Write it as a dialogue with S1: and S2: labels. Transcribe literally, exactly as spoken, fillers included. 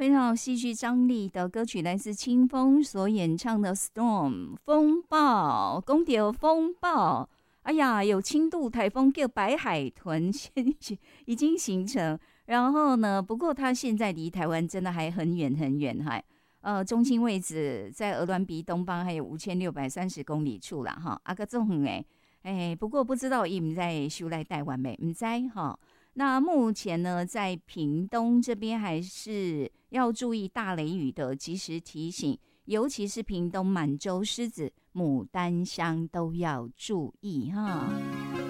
S1: 非常有戏剧张力的歌曲，来自清风所演唱的《Storm》风暴，公牛风暴。哎呀，有轻度台风叫白海豚已经形成，然后呢，不过它现在离台湾真的还很远很远哈。呃，中心位置在鹅銮鼻东方，还有五千六百三十公里处啦哈。啊个这远诶，哎，不过不知道伊唔在修来台湾没？唔知哈。那目前呢，在屏东这边还是要注意大雷雨的及时提醒，尤其是屏东满洲狮子、牡丹乡都要注意哈。